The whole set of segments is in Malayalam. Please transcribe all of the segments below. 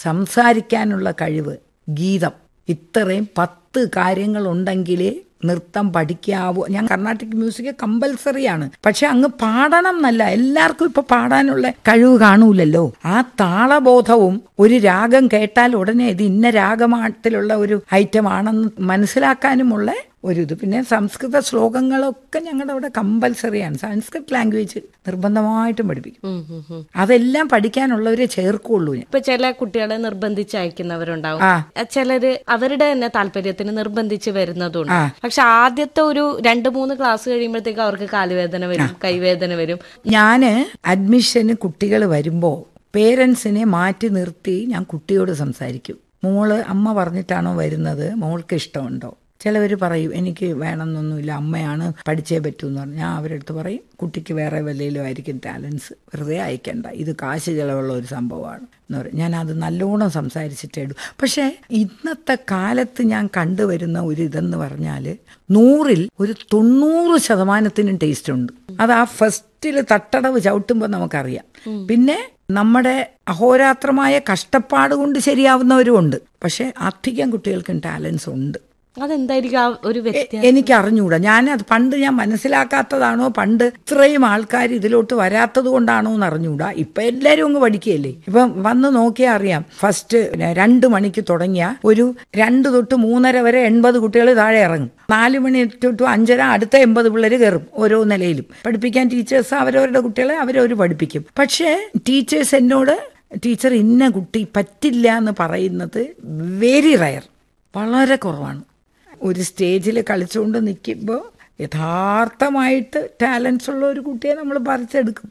സംസാരിക്കാനുള്ള കഴിവ്, ഗീതം, ഇത്രയും 10 കാര്യങ്ങളുണ്ടെങ്കിലേ നൃത്തം പഠിക്കാവൂ. ഞാൻ കർണാട്ടിക് മ്യൂസിക് കമ്പൽസറിയാണ്. പക്ഷെ അങ്ങ് പാടണം എന്നല്ല, എല്ലാവർക്കും ഇപ്പൊ പാടാനുള്ള കഴിവ് കാണൂലല്ലോ. ആ താളബോധവും ഒരു രാഗം കേട്ടാൽ ഉടനെ ഇത് ഇന്ന രാഗമാട്ടിലുള്ള ഒരു ഐറ്റം ആണെന്ന് മനസ്സിലാക്കാനുമുള്ള ഒരിത്. പിന്നെ സംസ്കൃത ശ്ലോകങ്ങളൊക്കെ ഞങ്ങളുടെ അവിടെ കമ്പൽസറിയാണ്. സംസ്കൃത് ലാംഗ്വേജ് നിർബന്ധമായിട്ടും പഠിപ്പിക്കും. അതെല്ലാം പഠിക്കാനുള്ളവരെ ചേർക്കുള്ളൂ. ഇപ്പൊ ചില കുട്ടികളെ നിർബന്ധിച്ച് അയക്കുന്നവരുണ്ടാവും, ചിലര് അവരുടെ തന്നെ താല്പര്യത്തിന് നിർബന്ധിച്ച് വരുന്നതുണ്ട്. പക്ഷെ ആദ്യത്തെ ഒരു 2-3 ക്ലാസ് കഴിയുമ്പോഴത്തേക്ക് അവർക്ക് കാലുവേദന വരും, കൈവേദന വരും. ഞാന് അഡ്മിഷന് കുട്ടികൾ വരുമ്പോ പേരൻസിനെ മാറ്റി നിർത്തി ഞാൻ കുട്ടിയോട് സംസാരിക്കും. മോള് അമ്മ പറഞ്ഞിട്ടാണോ വരുന്നത്, മോൾക്ക് ഇഷ്ടമുണ്ടോ? ചിലവർ പറയും എനിക്ക് വേണമെന്നൊന്നുമില്ല, അമ്മയാണ് പഠിച്ചേ പറ്റൂ എന്ന് പറഞ്ഞു. ഞാൻ അവരുടെ അടുത്ത് പറയും കുട്ടിക്ക് വേറെ വല്ലയിലും ആയിരിക്കും ടാലൻസ്, വെറുതെ അയക്കണ്ട, ഇത് കാശ് ചിലവുള്ള ഒരു സംഭവമാണ് എന്ന് പറയും. ഞാൻ അത് നല്ലോണം സംസാരിച്ചിട്ടേ ഇടൂ. പക്ഷേ ഇന്നത്തെ കാലത്ത് ഞാൻ കണ്ടുവരുന്ന ഒരു ഇതെന്ന് പറഞ്ഞാൽ 100-ൽ ഒരു 90% ടേസ്റ്റ് ഉണ്ട്. അത് ആ ഫസ്റ്റിൽ തട്ടടവ് ചവിട്ടുമ്പോൾ നമുക്കറിയാം. പിന്നെ നമ്മുടെ അഹോരാത്രമായ കഷ്ടപ്പാട് കൊണ്ട് ശരിയാവുന്നവരും ഉണ്ട്. പക്ഷെ അധികം കുട്ടികൾക്കും ടാലൻസ് ഉണ്ട്. അതെന്തായിരിക്കും ഒരു വ്യത്യാസം? എനിക്ക് അറിഞ്ഞൂടാ. ഞാൻ മനസ്സിലാക്കാത്തതാണോ, പണ്ട് ഇത്രയും ആൾക്കാർ ഇതിലോട്ട് വരാത്തത് കൊണ്ടാണോ എന്ന് അറിഞ്ഞൂടാ. ഇപ്പൊ എല്ലാരും അങ്ങ് പഠിക്കുകയല്ലേ. ഇപ്പം വന്ന് നോക്കിയാൽ അറിയാം. ഫസ്റ്റ് 2 മണിക്ക് തുടങ്ങിയ ഒരു 2 തൊട്ട് 3:30 വരെ 80 കുട്ടികൾ താഴെ ഇറങ്ങും. 4 മണി തൊട്ട് 5:30 അടുത്ത 80 പിള്ളേർ കയറും ഓരോ നിലയിലും. പഠിപ്പിക്കാൻ ടീച്ചേഴ്സ് അവരവരുടെ കുട്ടികളെ അവരവർ പഠിപ്പിക്കും. പക്ഷേ ടീച്ചേഴ്സ് എന്നോട് ടീച്ചർ ഇന്ന കുട്ടി പറ്റില്ല എന്ന് പറയുന്നത് വെരി റയർ, വളരെ കുറവാണ്. ഒരു സ്റ്റേജിൽ കളിച്ചുകൊണ്ട് നിൽക്കുമ്പോൾ യഥാർത്ഥമായിട്ട് ടാലൻസ് ഉള്ള ഒരു കുട്ടിയെ നമ്മൾ പറിച്ചെടുക്കും.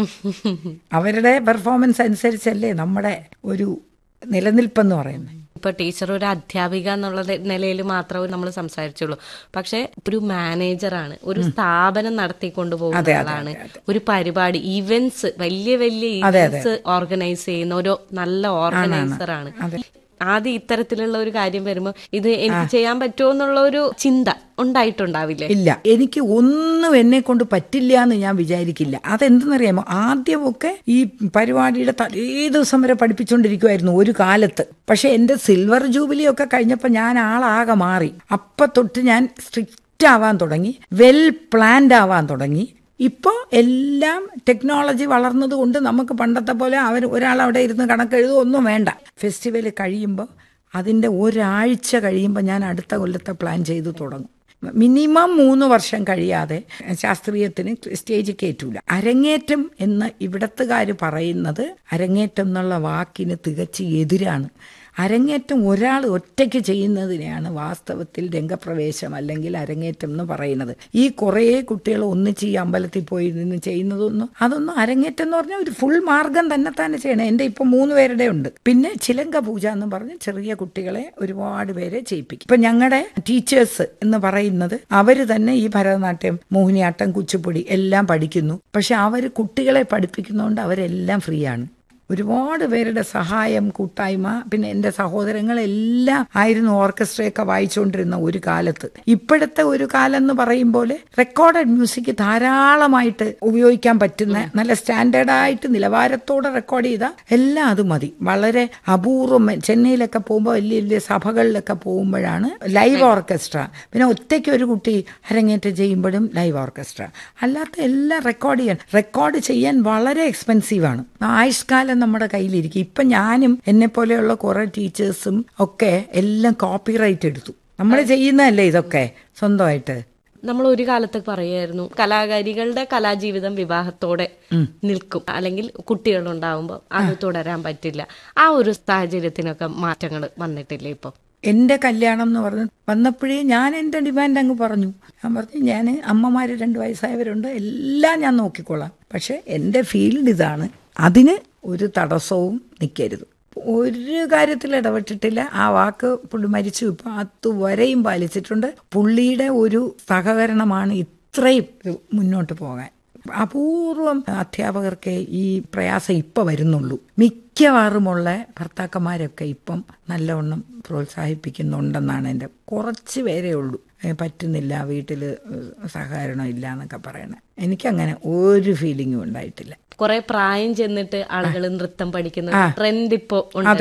അവരുടെ പെർഫോമൻസ് അനുസരിച്ചല്ലേ നമ്മുടെ ഒരു നിലനിൽപ്പെന്ന് പറയുന്നത്. ഇപ്പൊ ടീച്ചർ ഒരു അധ്യാപിക എന്നുള്ള നിലയിൽ മാത്രമേ നമ്മൾ സംസാരിച്ചുള്ളൂ. പക്ഷെ ഒരു മാനേജറാണ്, ഒരു സ്ഥാപനം നടത്തിക്കൊണ്ടു പോകുന്ന ആളാണ്, ഒരു പരിപാടി ഇവന്റ്സ്, വലിയ വലിയ ഇവന്റ്സ് ഓർഗനൈസ് ചെയ്യുന്ന ഒരു നല്ല ഓർഗനൈസറാണ്. ആദ്യം ഇത്തരത്തിലുള്ള ഒരു കാര്യം വരുമ്പോൾ ഇത് എനിക്ക് ചെയ്യാൻ പറ്റുമോ എന്നുള്ള ഒരു ചിന്ത ഉണ്ടായിട്ടുണ്ടാവില്ലേ? ഇല്ല, എനിക്ക് ഒന്നും എന്നെ കൊണ്ട് പറ്റില്ല എന്ന് ഞാൻ വിചാരിക്കില്ല. അതെന്തെന്നറിയാമോ, ആദ്യമൊക്കെ ഈ പരിപാടിയുടെ തലേ ദിവസം വരെ പഠിപ്പിച്ചുകൊണ്ടിരിക്കുമായിരുന്നു ഒരു കാലത്ത്. പക്ഷെ എൻ്റെ സിൽവർ ജൂബിലി ഒക്കെ കഴിഞ്ഞപ്പോൾ ഞാൻ ആളാകെ മാറി. അപ്പം തൊട്ട് ഞാൻ സ്ട്രിക്റ്റ് ആവാൻ തുടങ്ങി, വെൽ പ്ലാൻഡ് ആവാൻ തുടങ്ങി. ഇപ്പോൾ എല്ലാം ടെക്നോളജി വളർന്നത് കൊണ്ട് നമുക്ക് പണ്ടത്തെ പോലെ ഒരാളവിടെ ഇരുന്ന് കണക്കെഴുതുക ഒന്നും വേണ്ട. ഫെസ്റ്റിവൽ കഴിയുമ്പോൾ അതിൻ്റെ ഒരാഴ്ച കഴിയുമ്പോൾ ഞാൻ അടുത്ത കൊല്ലത്തെ പ്ലാൻ ചെയ്ത് തുടങ്ങും. മിനിമം 3 വർഷം കഴിയാതെ ശാസ്ത്രീയത്തിന് സ്റ്റേജ് കയറ്റൂല. അരങ്ങേറ്റം എന്ന് ഇവിടത്തുകാർ പറയുന്നത് അരങ്ങേറ്റം എന്നുള്ള വാക്കിന് തികച്ച് എതിരാണ്. അരങ്ങേറ്റം ഒരാൾ ഒറ്റയ്ക്ക് ചെയ്യുന്നതിനെയാണ് വാസ്തവത്തിൽ രംഗപ്രവേശം അല്ലെങ്കിൽ അരങ്ങേറ്റം എന്ന് പറയുന്നത്. ഈ കുറേ കുട്ടികൾ ഒന്നിച്ച് ഈ അമ്പലത്തിൽ പോയി നിന്ന് അതൊന്നും അരങ്ങേറ്റം എന്ന് പറഞ്ഞാൽ ഒരു ഫുൾ മാർഗം തന്നെ ചെയ്യണം. എൻ്റെ ഇപ്പം 3 പേരുടെ ഉണ്ട്. പിന്നെ ചിലങ്ക പൂജ എന്ന് പറഞ്ഞ് ചെറിയ കുട്ടികളെ ഒരുപാട് പേരെ ചെയ്യിപ്പിക്കും. ഇപ്പം ഞങ്ങളുടെ ടീച്ചേഴ്സ് എന്ന് പറയുന്നത് അവർ തന്നെ ഈ ഭരതനാട്യം, മോഹിനിയാട്ടം, കുച്ചിപ്പുടി എല്ലാം പഠിക്കുന്നു. പക്ഷെ അവർ കുട്ടികളെ പഠിപ്പിക്കുന്നതുകൊണ്ട് അവരെല്ലാം ഫ്രീ ആണ്. ഒരുപാട് പേരുടെ സഹായം, കൂട്ടായ്മ, പിന്നെ എൻ്റെ സഹോദരങ്ങളെല്ലാം ആയിരുന്നു ഓർക്കസ്ട്രയൊക്കെ വായിച്ചുകൊണ്ടിരുന്ന ഒരു കാലത്ത്. ഇപ്പോഴത്തെ ഒരു കാലം എന്ന് പറയുമ്പോൾ റെക്കോർഡഡ് മ്യൂസിക് ധാരാളമായിട്ട് ഉപയോഗിക്കാൻ പറ്റുന്ന നല്ല സ്റ്റാൻഡേർഡായിട്ട് നിലവാരത്തോടെ റെക്കോർഡ് ചെയ്ത എല്ലാം അത് മതി. വളരെ അപൂർവം ചെന്നൈയിലൊക്കെ പോകുമ്പോൾ വലിയ വലിയ സഭകളിലൊക്കെ പോകുമ്പോഴാണ് ലൈവ് ഓർക്കസ്ട്ര. പിന്നെ ഒറ്റയ്ക്ക് ഒരു കുട്ടി അരങ്ങേറ്റം ചെയ്യുമ്പോഴും ലൈവ് ഓർക്കസ്ട്ര. അല്ലാത്ത എല്ലാം റെക്കോർഡ് ചെയ്യാൻ വളരെ എക്സ്പെൻസീവാണ്. ആയുഷ്കാലം നമ്മുടെ കയ്യിലിരിക്കും. ഇപ്പം ഞാനും എന്നെ പോലെയുള്ള കുറെ ടീച്ചേഴ്സും ഒക്കെ എല്ലാം കോപ്പിറൈറ്റ് എടുത്തു. നമ്മൾ ചെയ്യുന്നതല്ലേ ഇതൊക്കെ സ്വന്തമായിട്ട്. നമ്മൾ ഒരു കാലത്ത് പറയായിരുന്നു കലാകാരികളുടെ കലാജീവിതം വിവാഹത്തോടെ നിൽക്കും, അല്ലെങ്കിൽ കുട്ടികളുണ്ടാവുമ്പോൾ അത് തുടരാൻ പറ്റില്ല. ആ ഒരു സാഹചര്യത്തിനൊക്കെ മാറ്റങ്ങൾ വന്നിട്ടില്ലേ ഇപ്പൊ? എൻ്റെ കല്യാണം എന്ന് പറഞ്ഞ് വന്നപ്പോഴേ ഞാൻ എൻ്റെ ഡിമാൻഡ് അങ്ങ് പറഞ്ഞു. ഞാൻ പറഞ്ഞു ഞാൻ അമ്മമാർ 2 വയസ്സായവരുണ്ട്, എല്ലാം ഞാൻ നോക്കിക്കോളാം. പക്ഷെ എൻ്റെ ഫീൽഡ് ഇതാണ്, അതിന് ഒരു തടസ്സവും നിൽക്കരുത്. ഒരു കാര്യത്തിൽ ഇടപെട്ടിട്ടില്ല. ആ വാക്ക് പുള്ളി മരിച്ചു, ഇപ്പം അതുവരെയും പാലിച്ചിട്ടുണ്ട്. പുള്ളിയുടെ ഒരു സഹകരണമാണ് ഇത്രയും മുന്നോട്ട് പോകാൻ. അപൂർവം അധ്യാപകർക്ക് ഈ പ്രയാസം ഇപ്പം വരുന്നുള്ളൂ. മിക്കവാറുമുള്ള ഭർത്താക്കന്മാരൊക്കെ ഇപ്പം നല്ലവണ്ണം പ്രോത്സാഹിപ്പിക്കുന്നുണ്ടെന്നാണ് എൻ്റെ. കുറച്ച് പേരേ ഉള്ളൂ പറ്റുന്നില്ല, വീട്ടിൽ സഹകരണം ഇല്ല എന്നൊക്കെ പറയണേ. എനിക്കങ്ങനെ ഒരു ഫീലിംഗും ഉണ്ടായിട്ടില്ല. കുറെ പ്രായം ചെന്നിട്ട് ആളുകൾ നൃത്തം പഠിക്കുന്ന ട്രെൻഡ് ഇപ്പോ ഉണ്ട്.